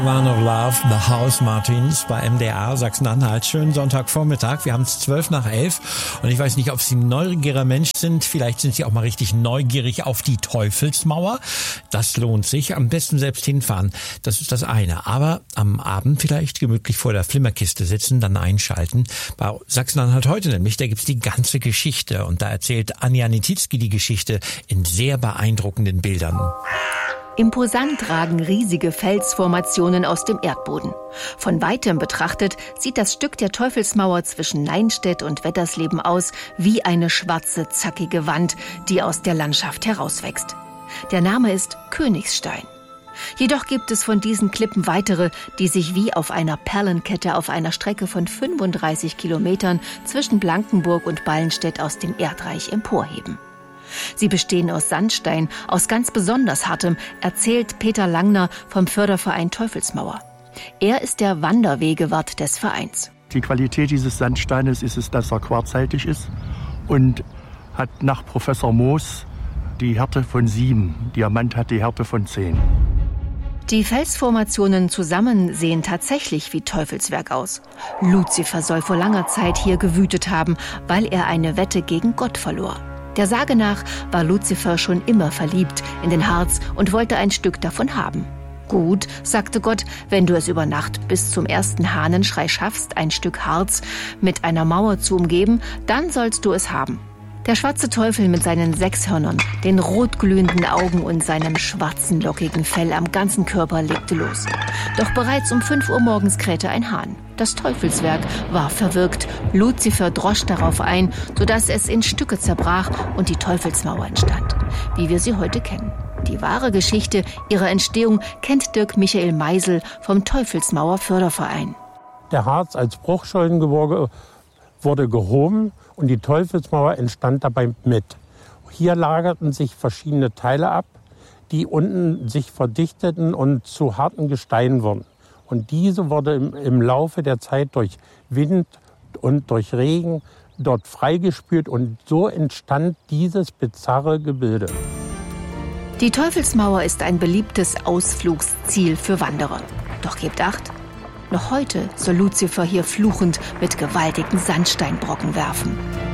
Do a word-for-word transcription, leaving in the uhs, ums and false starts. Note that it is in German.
One of Love, The House Martins bei M D R Sachsen-Anhalt. Schönen Sonntagvormittag. Wir haben es zwölf nach elf und ich weiß nicht, ob Sie ein neugieriger Mensch sind. Vielleicht sind Sie auch mal richtig neugierig auf die Teufelsmauer. Das lohnt sich. Am besten selbst hinfahren. Das ist das eine. Aber am Abend vielleicht gemütlich vor der Flimmerkiste sitzen, dann einschalten. Bei Sachsen-Anhalt heute nämlich, da gibt's die ganze Geschichte. Und da erzählt Anja Nititzky die Geschichte in sehr beeindruckenden Bildern. Imposant ragen riesige Felsformationen aus dem Erdboden. Von weitem betrachtet sieht das Stück der Teufelsmauer zwischen Leinstedt und Wettersleben aus wie eine schwarze, zackige Wand, die aus der Landschaft herauswächst. Der Name ist Königstein. Jedoch gibt es von diesen Klippen weitere, die sich wie auf einer Perlenkette auf einer Strecke von fünfunddreißig Kilometern zwischen Blankenburg und Ballenstedt aus dem Erdreich emporheben. Sie bestehen aus Sandstein, aus ganz besonders hartem, erzählt Peter Langner vom Förderverein Teufelsmauer. Er ist der Wanderwegewart des Vereins. Die Qualität dieses Sandsteines ist es, dass er quarzhaltig ist und hat nach Professor Moos die Härte von sieben. Diamant hat die Härte von zehn. Die Felsformationen zusammen sehen tatsächlich wie Teufelswerk aus. Luzifer soll vor langer Zeit hier gewütet haben, weil er eine Wette gegen Gott verlor. Der Sage nach war Luzifer schon immer verliebt in den Harz und wollte ein Stück davon haben. Gut, sagte Gott, wenn du es über Nacht bis zum ersten Hahnenschrei schaffst, ein Stück Harz mit einer Mauer zu umgeben, dann sollst du es haben. Der schwarze Teufel mit seinen sechs Hörnern, den rotglühenden Augen und seinem schwarzen, lockigen Fell am ganzen Körper legte los. Doch bereits um fünf Uhr morgens krähte ein Hahn. Das Teufelswerk war verwirkt. Luzifer drosch darauf ein, sodass es in Stücke zerbrach und die Teufelsmauer entstand, wie wir sie heute kennen. Die wahre Geschichte ihrer Entstehung kennt Dirk Michael Meisel vom Teufelsmauer Förderverein. Der Harz als Bruchschollengeworge wurde gehoben und die Teufelsmauer entstand dabei mit. Hier lagerten sich verschiedene Teile ab, die unten sich verdichteten und zu harten Gesteinen wurden. Und diese wurde im, im Laufe der Zeit durch Wind und durch Regen dort freigespült und so entstand dieses bizarre Gebilde. Die Teufelsmauer ist ein beliebtes Ausflugsziel für Wanderer. Doch gebt acht, noch heute soll Luzifer hier fluchend mit gewaltigen Sandsteinbrocken werfen.